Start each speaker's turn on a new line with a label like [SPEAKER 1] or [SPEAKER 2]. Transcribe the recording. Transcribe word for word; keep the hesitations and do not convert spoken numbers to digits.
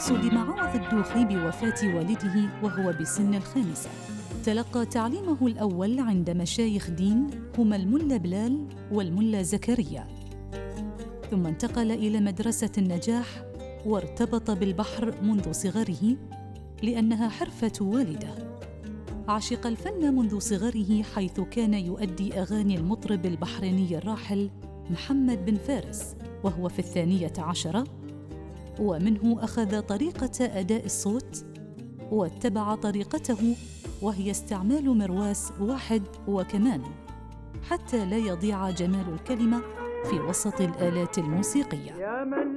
[SPEAKER 1] صدم عوض الدوخي بوفاة والده وهو بسن الخامسة. تلقى تعليمه الأول عند مشايخ دين هما الملا بلال والملا زكريا، ثم انتقل إلى مدرسة النجاح وارتبط بالبحر منذ صغره لأنها حرفة والده. عشق الفن منذ صغره، حيث كان يؤدي أغاني المطرب البحريني الراحل محمد بن فارس وهو في الثانية عشرة، ومنه أخذ طريقة أداء الصوت واتبع طريقته، وهي استعمال مرواس واحد وكمان، حتى لا يضيع جمال الكلمة في وسط الآلات الموسيقية.